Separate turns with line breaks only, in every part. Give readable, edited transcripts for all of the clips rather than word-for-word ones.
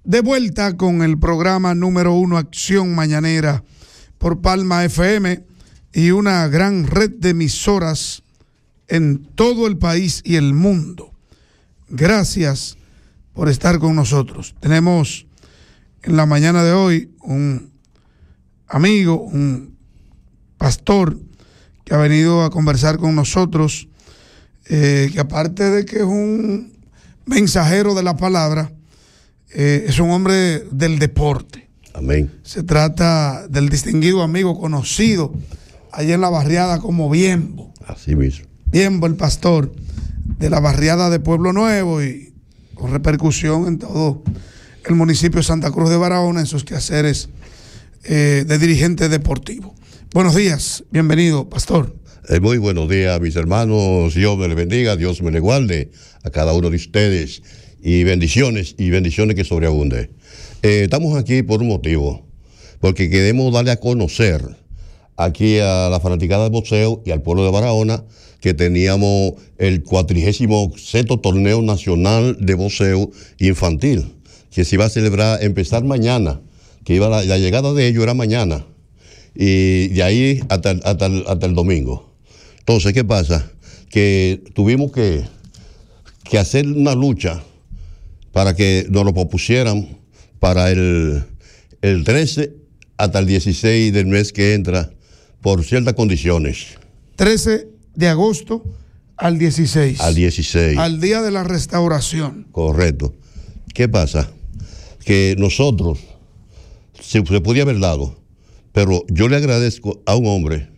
de vuelta con el programa número 1 Acción Mañanera por Palma FM y una gran red de emisoras en todo el país y el mundo. Gracias por estar con nosotros. Tenemos en la mañana de hoy un amigo, un pastor que ha venido a conversar con nosotros, que aparte de que es un mensajero de la palabra, es un hombre del deporte.
Amén.
Se trata del distinguido amigo conocido allá en la barriada como Biembo.
Así mismo.
Biembo, el pastor de la barriada de Pueblo Nuevo y con repercusión en todo el municipio de Santa Cruz de Barahona en sus quehaceres de dirigente deportivo. Buenos días, bienvenido, pastor.
Muy buenos días, mis hermanos. Dios me les bendiga, Dios me les guarde a cada uno de ustedes. Y bendiciones que sobreabunde. Estamos aquí por un motivo, porque queremos darle a conocer aquí a la fanaticada del boxeo y al pueblo de Barahona que teníamos el 46º torneo nacional de boxeo infantil, que se iba a celebrar, empezar mañana, que iba la llegada de ellos era mañana, y de ahí hasta el domingo. Entonces, ¿qué pasa? Que tuvimos que hacer una lucha para que nos lo propusieran para el 13 hasta el 16 del mes que entra, por ciertas condiciones.
13 de agosto al 16.
Al 16.
Al día de la restauración.
Correcto. ¿Qué pasa? Que nosotros, se podía haber dado, pero yo le agradezco a un hombre,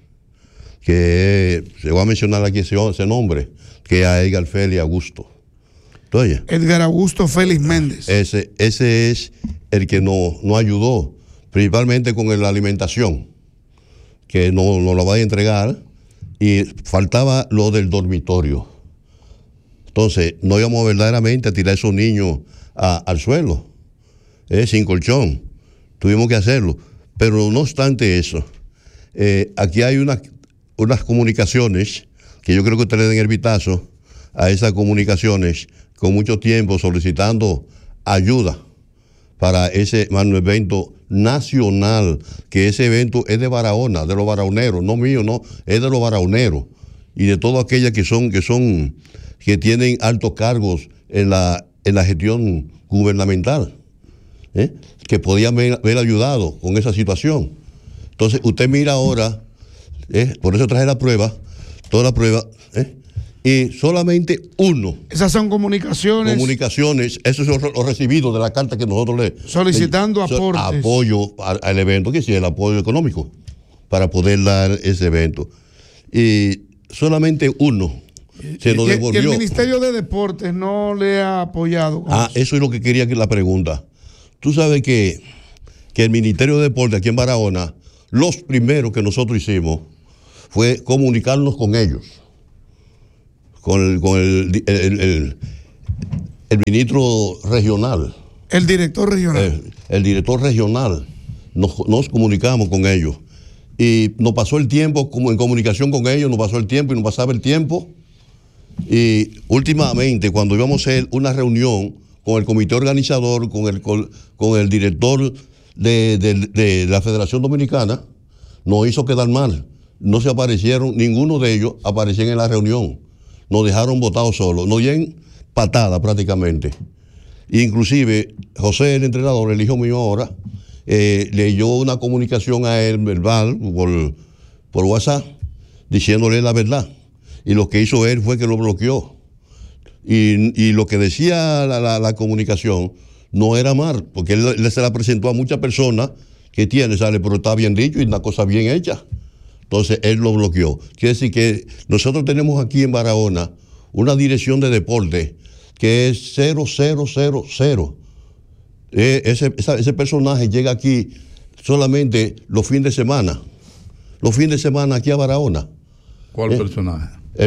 que se va a mencionar aquí ese nombre, que es a Edgar Félix Augusto. Oye,
Edgar Augusto Félix Méndez.
Ese es el que nos ayudó, principalmente con la alimentación, que nos lo va a entregar, y faltaba lo del dormitorio. Entonces, no íbamos verdaderamente a tirar a esos niños al suelo, sin colchón. Tuvimos que hacerlo. Pero no obstante eso, aquí hay unas comunicaciones, que yo creo que ustedes den el vistazo a esas comunicaciones, con mucho tiempo solicitando ayuda para ese evento nacional, que ese evento es de Barahona, de los barahoneros, no mío, no, es de los barahoneros y de todas aquellas que tienen altos cargos en la gestión gubernamental, que podían haber ayudado con esa situación. Entonces, usted mira ahora, por eso traje toda la prueba, y solamente uno.
Esas son comunicaciones.
Eso es lo recibido de la carta que nosotros le
solicitando aportes.
Apoyo al evento, que sí, el apoyo económico para poder dar ese evento. Y solamente uno se lo devolvió.
¿Y el Ministerio de Deportes no le ha apoyado?
Eso es lo que quería que la pregunta. Tú sabes que el Ministerio de Deportes aquí en Barahona, los primeros que nosotros hicimos fue comunicarnos con ellos. Con el ministro regional.
El director regional.
El director regional. Nos comunicamos con ellos. Y nos pasó el tiempo, como en comunicación con ellos, nos pasó el tiempo y nos pasaba el tiempo. Y últimamente, cuando íbamos a hacer una reunión con el comité organizador, con el director de la Federación Dominicana, nos hizo quedar mal. No se aparecieron, ninguno de ellos aparecían en la reunión. Nos dejaron botados solos, nos dieron patada prácticamente. Inclusive, José, el entrenador, el hijo mío ahora, leyó una comunicación a él verbal por WhatsApp, diciéndole la verdad. Y lo que hizo él fue que lo bloqueó. Y lo que decía la comunicación no era mal, porque él se la presentó a muchas personas que pero está bien dicho y una cosa bien hecha. Entonces, él lo bloqueó. Quiere decir que nosotros tenemos aquí en Barahona una dirección de deporte que es 0000. Ese personaje llega aquí solamente los fines de semana. Los fines de semana aquí a Barahona.
¿Cuál personaje?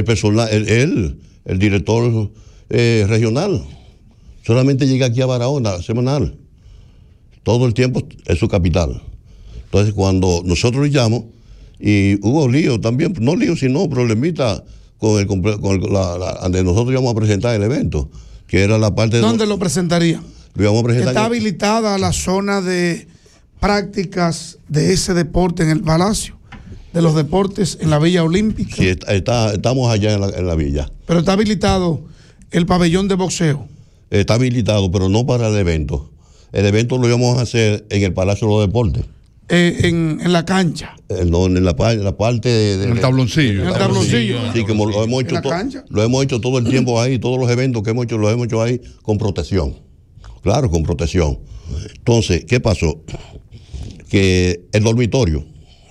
El director regional. Solamente llega aquí a Barahona semanal. Todo el tiempo es su capital. Entonces, cuando nosotros llamamos, y hubo lío también, no lío, sino problemita donde nosotros íbamos a presentar el evento, que era la parte
¿Dónde lo presentaría?
lo íbamos a presentar.
¿Está habilitada la zona de prácticas de ese deporte en el Palacio de los Deportes en la Villa Olímpica?
Sí, estamos allá en la villa.
Pero está habilitado el pabellón de boxeo.
Está habilitado, pero no para el evento. El evento lo íbamos a hacer en el Palacio de los Deportes.
En la cancha.
No, en la parte de
el tabloncillo.
En el tabloncillo.
Sí, como lo hemos hecho lo hemos hecho todo el tiempo ahí, todos los eventos que hemos hecho, los hemos hecho ahí con protección. Claro, con protección. Entonces, ¿qué pasó? Que el dormitorio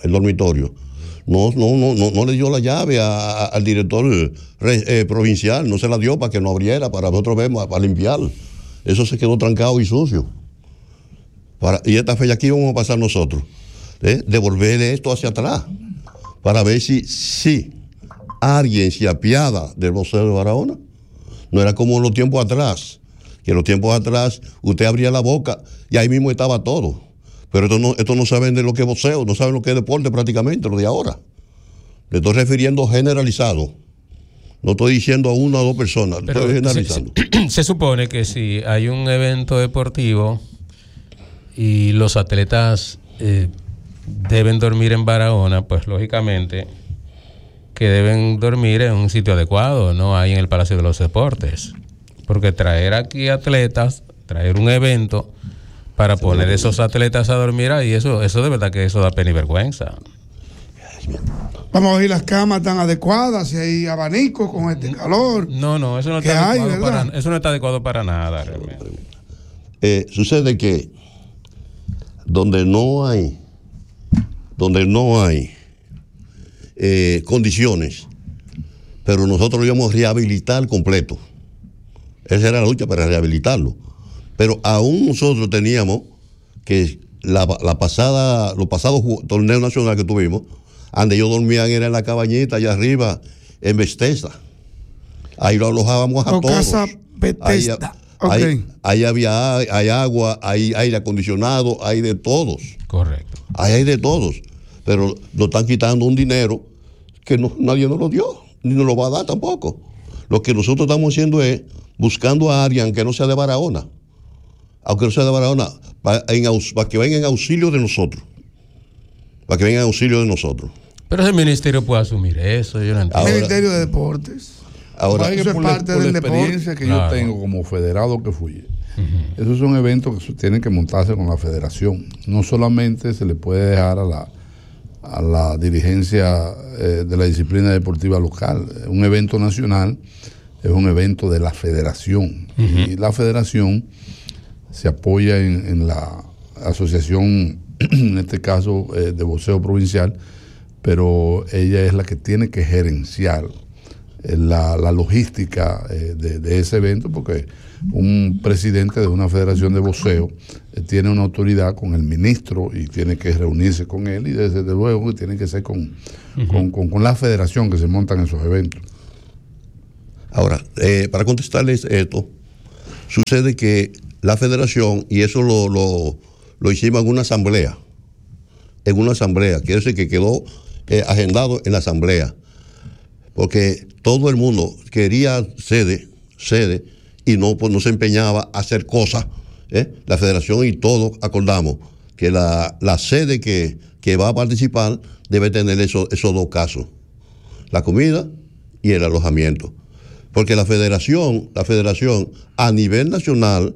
no le dio la llave al director provincial, no se la dio para que no abriera, para nosotros vemos, para limpiar. Eso se quedó trancado y sucio. Y esta fecha aquí vamos a pasar nosotros, devolverle esto hacia atrás, para ver si alguien se apiada del boxeo de Barahona. No era como en los tiempos atrás, que en los tiempos atrás usted abría la boca y ahí mismo estaba todo. Pero esto no saben de lo que es boxeo, no saben lo que es deporte prácticamente, lo de ahora. Le estoy refiriendo generalizado. No estoy diciendo a una o dos personas,
pero
estoy generalizando.
Se supone que si hay un evento deportivo y los atletas deben dormir en Barahona, pues lógicamente que deben dormir en un sitio adecuado, no ahí en el Palacio de los Deportes. Porque traer aquí atletas, traer un evento para poner esos atletas a dormir ahí, eso de verdad que eso da pena y vergüenza.
Vamos a ver las camas tan adecuadas, si hay abanicos con este calor.
No, eso no está adecuado eso no está adecuado para nada realmente.
Sucede que donde no hay condiciones, pero nosotros lo íbamos a rehabilitar completo. Esa era la lucha para rehabilitarlo. Pero aún nosotros teníamos que los pasados torneos nacionales que tuvimos, donde ellos dormían era en la cabañita allá arriba, en Bethesda. Ahí lo alojábamos a todos.
Casa Bethesda.
Ahí hay agua, hay aire acondicionado, hay de todos.
Correcto.
Ahí hay de todos. Pero nos están quitando un dinero que nadie nos lo dio, ni nos lo va a dar tampoco. Lo que nosotros estamos haciendo es buscando a alguien que no sea de Barahona, aunque no sea de Barahona, para que vengan en auxilio de nosotros. Para que vengan en auxilio de nosotros.
Pero ese ministerio puede asumir eso, yo no entiendo.
El Ministerio de Deportes.
Ahora, eso es parte de la experiencia que yo tengo como federado que fui. Esos son eventos que tienen que montarse con la federación. No solamente se le puede dejar a la dirigencia de la disciplina deportiva local. Un evento nacional es un evento de la federación. Y la federación se apoya en la asociación, en este caso de boxeo provincial, pero ella es la que tiene que gerenciar la logística de ese evento, porque un presidente de una federación de boxeo tiene una autoridad con el ministro y tiene que reunirse con él, y desde luego que tiene que ser con la federación que se montan esos eventos.
Ahora, para contestarles esto, sucede que la federación, y eso lo hicimos en una asamblea, quiere decir que quedó agendado en la asamblea, porque todo el mundo quería sede, y no se empeñaba a hacer cosas. La federación y todos acordamos que la sede que va a participar debe tener esos dos casos: la comida y el alojamiento. Porque la federación a nivel nacional,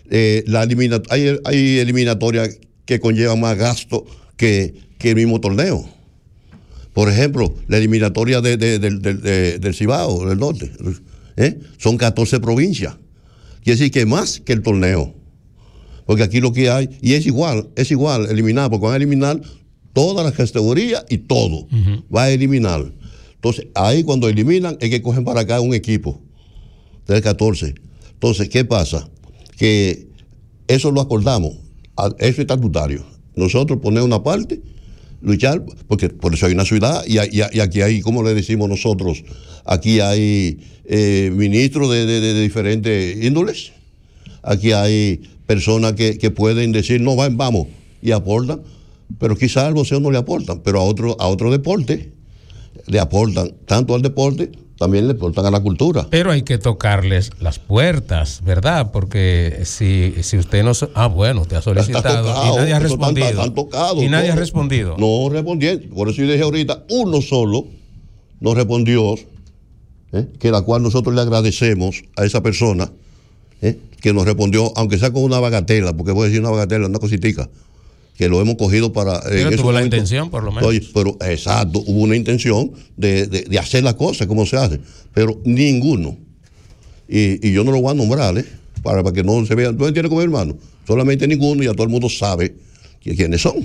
hay eliminatorias que conllevan más gasto que el mismo torneo. Por ejemplo, la eliminatoria del Cibao, del norte, son 14 provincias. Quiere decir que más que el torneo. Porque aquí lo que hay, y es igual eliminar, porque van a eliminar todas las categorías y todo. Va a eliminar. Entonces, ahí cuando eliminan, es que cogen para acá un equipo del 14. Entonces, ¿qué pasa? Que eso lo acordamos, eso es estatutario. Nosotros poner una parte, luchar, porque por eso hay una ciudad, y aquí hay, como le decimos nosotros, aquí hay ministros de diferentes índoles, aquí hay personas que pueden decir, no, vamos, y aportan, pero quizás al boxeo no le aportan, pero a otro deporte le aportan, tanto al deporte también le aportan a la cultura.
Pero hay que tocarles las puertas, ¿verdad? Porque si usted no... bueno, usted ha solicitado y nadie ha respondido. Y nadie ha respondido.
No respondiendo. Por eso yo dije ahorita, uno solo nos respondió, que la cual nosotros le agradecemos a esa persona que nos respondió, aunque sea con una bagatela, porque voy a decir una bagatela, una cositica, que lo hemos cogido para...
Pero tuvo la intención, por lo menos.
Oye, pero exacto, hubo una intención de hacer las cosas como se hace, pero ninguno. Y yo no lo voy a nombrar, para que no se vean. ¿Tú entiendes con mi hermano? Solamente ninguno, y a todo el mundo sabe quiénes son.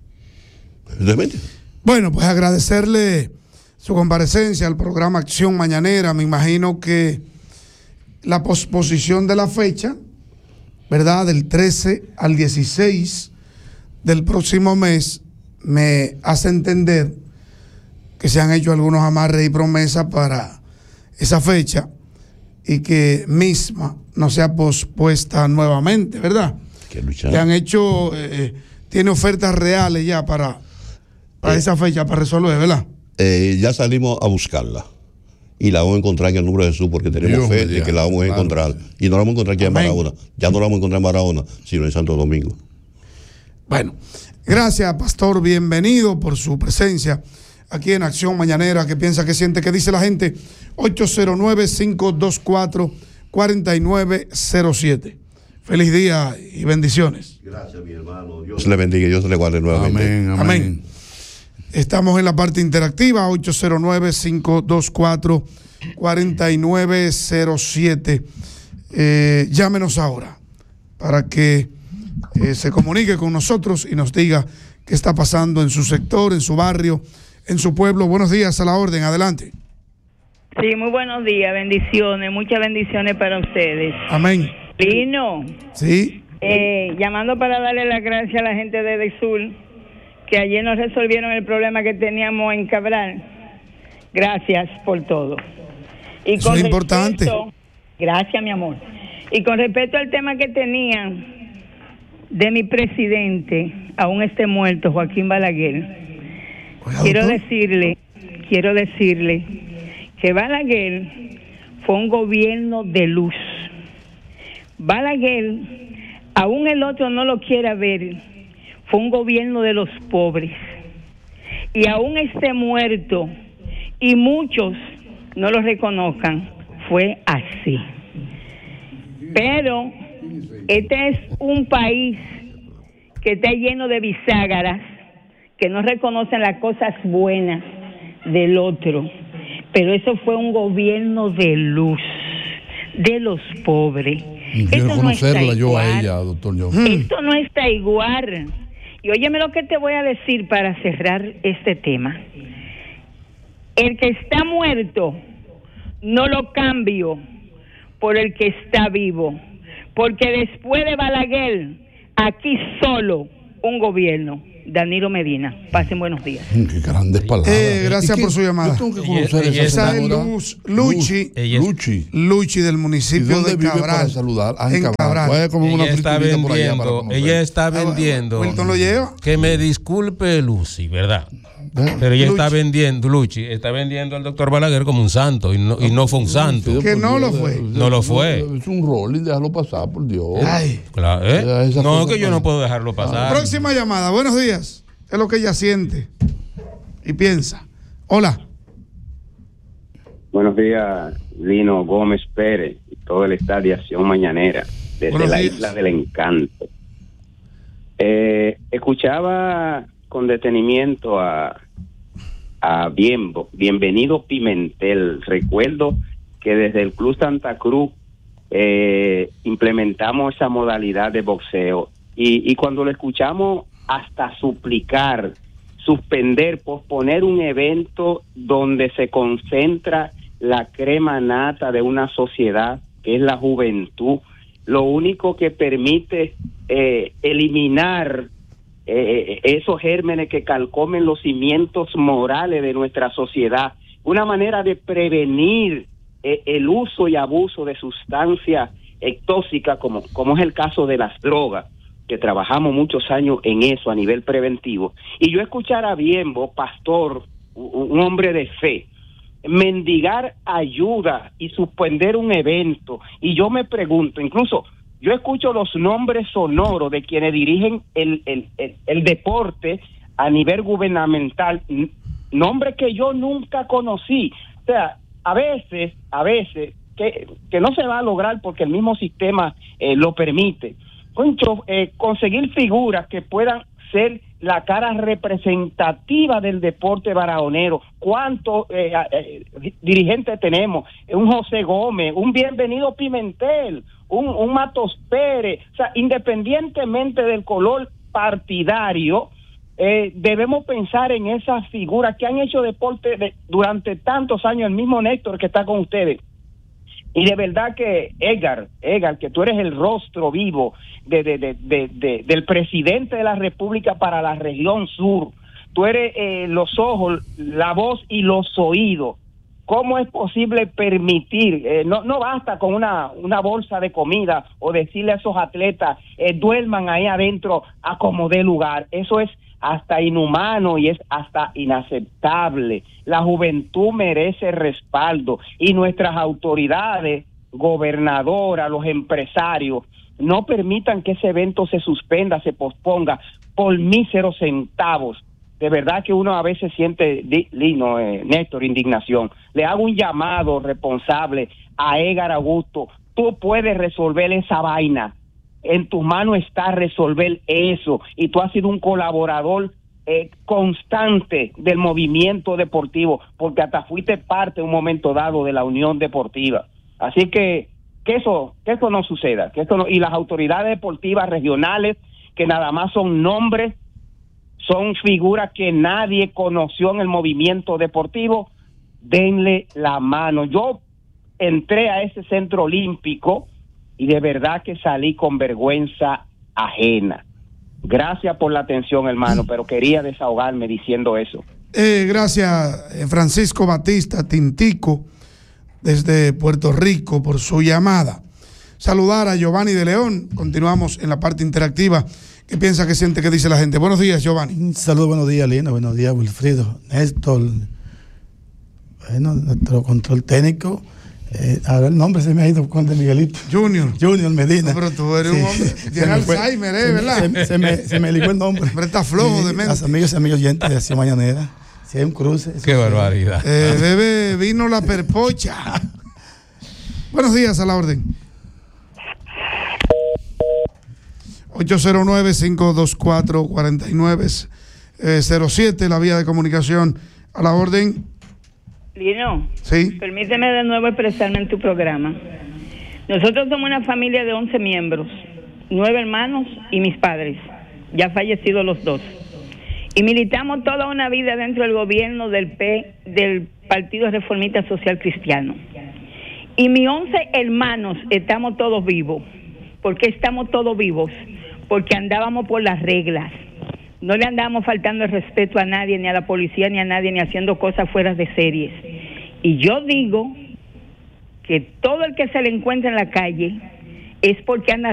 Bueno, pues agradecerle su comparecencia al programa Acción Mañanera. Me imagino que la posposición de la fecha, ¿verdad?, del 13 al 16 del próximo mes, me hace entender que se han hecho algunos amarres y promesas para esa fecha y que misma no sea pospuesta nuevamente, ¿verdad? Que han hecho, tiene ofertas reales ya para esa fecha, para resolver, ¿verdad?
Ya salimos a buscarla y la vamos a encontrar en el nombre de Jesús, porque tenemos fe de que la vamos a encontrar. Y no la vamos a encontrar aquí en Barahona. Ya no la vamos a encontrar en Barahona, sino en Santo Domingo. Bueno,
gracias, pastor. Bienvenido por su presencia aquí en Acción Mañanera. ¿Qué piensa, qué siente, qué dice la gente? 809-524-4907. Feliz día y bendiciones.
Gracias, mi hermano. Dios le bendiga y Dios le guarde nuevamente.
Amén, amén.
Estamos en la parte interactiva, 809-524-4907. Llámenos ahora para que se comunique con nosotros y nos diga qué está pasando en su sector, en su barrio, en su pueblo. Buenos días, a la orden, adelante.
Sí, muy buenos días, bendiciones, muchas bendiciones para ustedes.
Amén.
Lino.
Sí.
Llamando para darle las gracias a la gente de Edesur, que ayer nos resolvieron el problema que teníamos en Cabral. Gracias por todo. Y
eso es importante.
Gracias, mi amor. Y con respecto al tema que tenían de mi presidente, aún esté muerto, Joaquín Balaguer, quiero decirle que Balaguer fue un gobierno de luz. Balaguer, aún el otro no lo quiera ver, fue un gobierno de los pobres. Y aún esté muerto y muchos no lo reconozcan, fue así. Pero este es un país que está lleno de biságaras que no reconocen las cosas buenas del otro. Pero eso fue un gobierno de luz, de los pobres.
Quiero conocerla yo a ella, doctor John.
Esto no está igual. Y óyeme lo que te voy a decir para cerrar este tema. El que está muerto no lo cambio por el que está vivo, porque después de Balaguer, aquí solo un gobierno. Danilo Medina. Pasen buenos días.
Qué grandes palabras.
Gracias por su llamada.
Yo tengo que conocer
esa es Luchi del municipio de Cabral.
Para saludar?
En Cabral.
Ella está vendiendo.
Wilton lo lleva.
Que me disculpe Lucy, ¿verdad? Pero ella está vendiendo, Luchi, está vendiendo al doctor Balaguer como un santo y no fue un santo.
Que no lo fue.
No lo fue.
Es un rolling, déjalo pasar, por Dios.
Ay.
Claro, no, que yo no puedo dejarlo pasar.
Próxima llamada, buenos días. Es lo que ella siente y piensa. Hola.
Buenos días, Lino Gómez Pérez y todo el staff de Acción Mañanera desde la Isla del Encanto. Escuchaba con detenimiento a Bienvenido Pimentel. Recuerdo que desde el Club Santa Cruz implementamos esa modalidad de boxeo y cuando lo escuchamos hasta suplicar, suspender, posponer un evento donde se concentra la crema nata de una sociedad que es la juventud, lo único que permite eliminar esos gérmenes que calcomen los cimientos morales de nuestra sociedad, una manera de prevenir el uso y abuso de sustancias tóxicas como es el caso de las drogas, que trabajamos muchos años en eso a nivel preventivo. Y yo escuchar a Biembo, pastor, un hombre de fe, mendigar ayuda y suspender un evento. Y yo me pregunto, incluso yo escucho los nombres sonoros de quienes dirigen el deporte a nivel gubernamental, nombres que yo nunca conocí. O sea, a veces que no se va a lograr porque el mismo sistema lo permite. Conseguir figuras que puedan ser la cara representativa del deporte barahonero. ¿Cuántos dirigentes tenemos? Un José Gómez, un Bienvenido Pimentel, un Matos Pérez. O sea, independientemente del color partidario, debemos pensar en esas figuras que han hecho deporte durante tantos años. El mismo Néstor que está con ustedes. Y de verdad que Edgar, que tú eres el rostro vivo del presidente de la República para la región sur, tú eres los ojos, la voz y los oídos. ¿Cómo es posible permitir? No basta con una bolsa de comida o decirle a esos atletas, duerman ahí adentro a como dé lugar. Eso es hasta inhumano y es hasta inaceptable. La juventud merece respaldo y nuestras autoridades, gobernadoras, los empresarios, no permitan que ese evento se suspenda, se posponga por míseros centavos. De verdad que uno a veces siente, Néstor, indignación. Le hago un llamado responsable a Edgar Augusto. Tú puedes resolver esa vaina. En tus manos está resolver eso. Y tú has sido un colaborador constante del movimiento deportivo, porque hasta fuiste parte en un momento dado de la Unión Deportiva. Así que eso no suceda. Y las autoridades deportivas regionales, que nada más son nombres, son figuras que nadie conoció en el movimiento deportivo, denle la mano. Yo entré a ese centro olímpico y de verdad que salí con vergüenza ajena. Gracias por la atención, hermano, pero quería desahogarme diciendo eso.
Gracias, Francisco Batista Tintico, desde Puerto Rico, por su llamada. Saludar a Giovanni de León. Continuamos en la parte interactiva. ¿Qué piensa, qué siente, qué dice la gente? Buenos días, Giovanni.
Un saludo, buenos días, Lina, buenos días, Wilfrido, Néstor, nuestro control técnico. Ahora el nombre se me ha ido con el de Miguelito. Junior Medina.
No, pero tú eres un hombre. Tiene Alzheimer, ¿verdad?
Se me ligó el nombre.
Pero está flojo de mente.
Las amigas y amigos oyentes de Acción Mañanera. Si hay un cruce.
Qué barbaridad.
Bebé, vino la perpocha. Buenos días, a la orden. 809-524-4907, la vía de comunicación, a la orden.
Lino,
sí.
Permíteme de nuevo expresarme en tu programa. Nosotros somos una familia de 11 miembros, 9 hermanos y mis padres, ya fallecidos los 2. Y militamos toda una vida dentro del gobierno del Partido Reformista Social Cristiano. Y mis 11 hermanos estamos todos vivos. ¿Por qué estamos todos vivos? Porque andábamos por las reglas. No le andábamos faltando el respeto a nadie, ni a la policía, ni a nadie, ni haciendo cosas fuera de series. Y yo digo que todo el que se le encuentra en la calle es porque anda